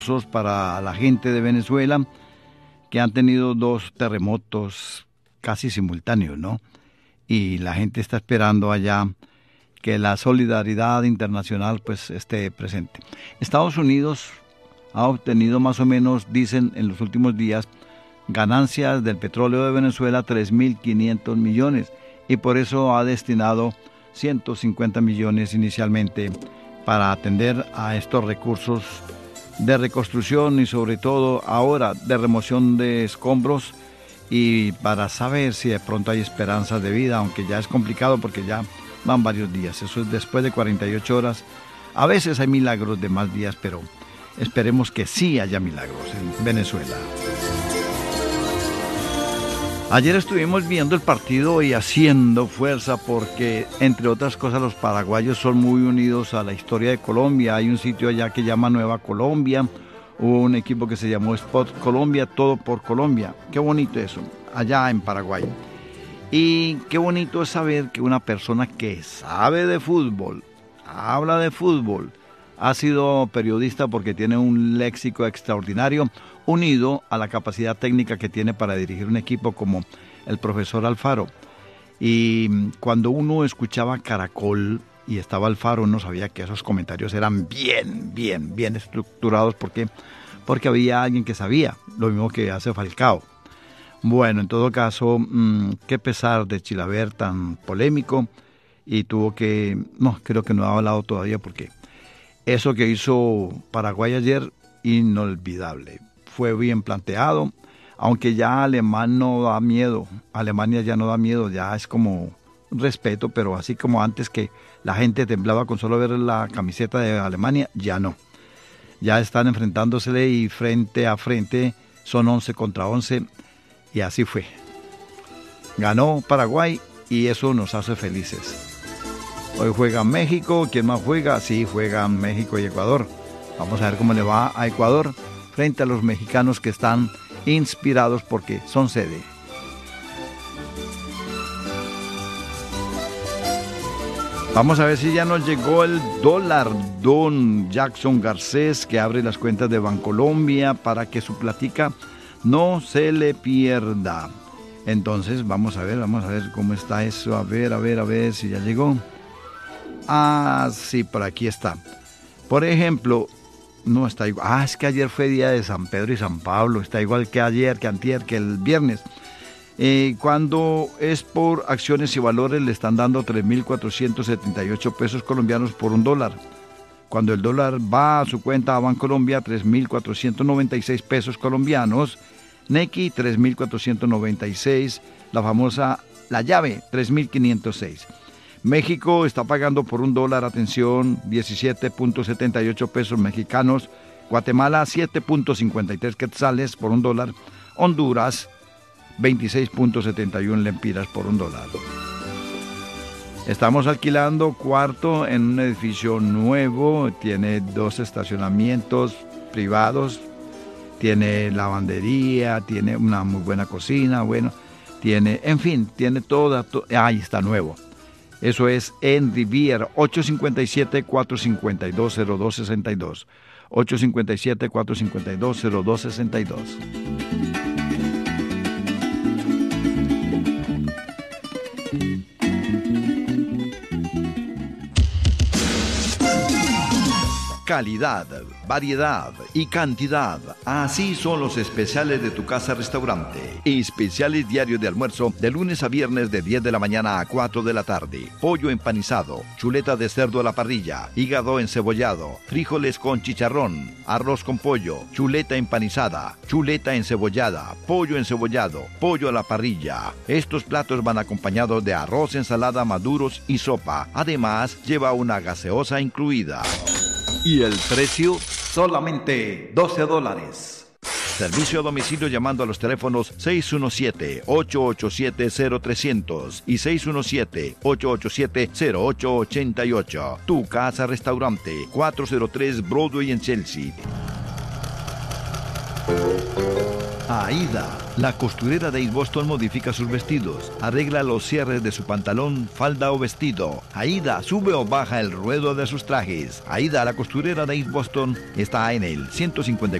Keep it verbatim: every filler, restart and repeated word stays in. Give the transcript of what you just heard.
para la gente de Venezuela, que han tenido dos terremotos casi simultáneos, ¿no? Y la gente está esperando allá que la solidaridad internacional pues esté presente. Estados Unidos ha obtenido más o menos, dicen en los últimos días, ganancias del petróleo de Venezuela tres mil quinientos millones, y por eso ha destinado ciento cincuenta millones inicialmente para atender a estos recursos de reconstrucción y sobre todo ahora de remoción de escombros, y para saber si de pronto hay esperanzas de vida, aunque ya es complicado porque ya van varios días. Eso es después de cuarenta y ocho horas. A veces hay milagros de más días, pero esperemos que sí haya milagros en Venezuela. Ayer estuvimos viendo el partido y haciendo fuerza porque, entre otras cosas, los paraguayos son muy unidos a la historia de Colombia. Hay un sitio allá que llama Nueva Colombia, hubo un equipo que se llamó Sport Colombia, todo por Colombia. Qué bonito eso, allá en Paraguay. Y qué bonito es saber que una persona que sabe de fútbol, habla de fútbol, ha sido periodista porque tiene un léxico extraordinario, unido a la capacidad técnica que tiene para dirigir un equipo como el profesor Alfaro. Y cuando uno escuchaba Caracol y estaba Alfaro, uno sabía que esos comentarios eran bien, bien, bien estructurados. ¿Por qué? Porque había alguien que sabía, lo mismo que hace Falcao. Bueno, en todo caso, mmm, qué pesar de Chilaver tan polémico, y tuvo que, no, creo que no ha hablado todavía porque eso que hizo Paraguay ayer, inolvidable. Fue bien planteado, aunque ya Alemán no da miedo, Alemania ya no da miedo, ya es como respeto, pero así como antes que la gente temblaba con solo ver la camiseta de Alemania, ya no. Ya están enfrentándosele y frente a frente son once contra once, y así fue. Ganó Paraguay y eso nos hace felices. Hoy juega México. ¿Quién más juega? Sí, juegan México y Ecuador. Vamos a ver cómo le va a Ecuador frente a los mexicanos que están inspirados porque son sede. Vamos a ver si ya nos llegó el dólar. Don Jackson Garcés, que abre las cuentas de Bancolombia para que su platica no se le pierda. Entonces, vamos a ver, vamos a ver cómo está eso. A ver, a ver, a ver si ya llegó. Ah, sí, por aquí está. Por ejemplo, no está igual. Ah, es que ayer fue día de San Pedro y San Pablo. Está igual que ayer, que antier, que el viernes. Eh, cuando es por acciones y valores, le están dando tres mil cuatrocientos setenta y ocho pesos colombianos por un dólar. Cuando el dólar va a su cuenta a Bancolombia, tres mil cuatrocientos noventa y seis pesos colombianos. Nequi, tres mil cuatrocientos noventa y seis. La famosa La Llave, tres mil quinientos seis. México está pagando por un dólar, atención, diecisiete punto setenta y ocho pesos mexicanos. Guatemala, siete punto cincuenta y tres quetzales por un dólar. Honduras, veintiséis punto setenta y uno lempiras por un dólar. Estamos alquilando cuarto en un edificio nuevo, tiene dos estacionamientos privados, tiene lavandería, tiene una muy buena cocina, bueno, tiene, en fin, tiene toda, to, ahí está nuevo. Eso es en Riviera, ocho cinco siete, cuatro cinco dos, cero dos seis dos. ocho cinco siete, cuatro cinco dos, cero dos seis dos. Calidad, variedad y cantidad. Así son los especiales de tu casa restaurante. Especiales diarios de almuerzo de lunes a viernes de diez de la mañana a cuatro de la tarde. Pollo empanizado, chuleta de cerdo a la parrilla, hígado encebollado, frijoles con chicharrón, arroz con pollo, chuleta empanizada, chuleta encebollada, pollo encebollado, pollo a la parrilla. Estos platos van acompañados de arroz, ensalada, maduros y sopa. Además, lleva una gaseosa incluida. Y el precio, solamente doce dólares. Servicio a domicilio llamando a los teléfonos seis uno siete, ocho ocho siete, cero tres cero cero y seis uno siete, ocho ocho siete, cero ocho ocho ocho. Tu casa restaurante, cuatrocientos tres Broadway en Chelsea. Ahí Aida, la costurera de East Boston, modifica sus vestidos, arregla los cierres de su pantalón, falda o vestido. Aida sube o baja el ruedo de sus trajes. Aida, la costurera de East Boston, está en el ciento cincuenta y cuatro